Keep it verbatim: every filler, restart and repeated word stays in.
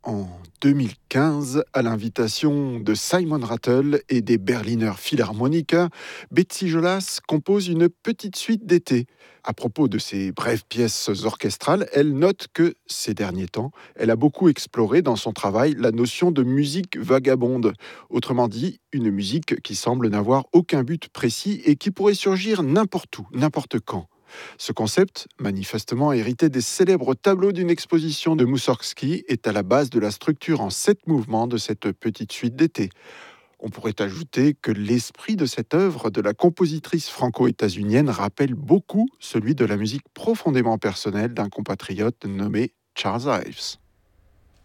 En deux mille quinze, à l'invitation de Simon Rattle et des Berliner Philharmoniker, Betsy Jolas compose une petite suite d'été. À propos de ses brèves pièces orchestrales, elle note que, ces derniers temps, elle a beaucoup exploré dans son travail la notion de musique vagabonde. Autrement dit, une musique qui semble n'avoir aucun but précis et qui pourrait surgir n'importe où, n'importe quand. Ce concept, manifestement hérité des célèbres tableaux d'une exposition de Moussorgsky, est à la base de la structure en sept mouvements de cette petite suite d'été. On pourrait ajouter que l'esprit de cette œuvre de la compositrice franco-états-unienne rappelle beaucoup celui de la musique profondément personnelle d'un compatriote nommé Charles Ives.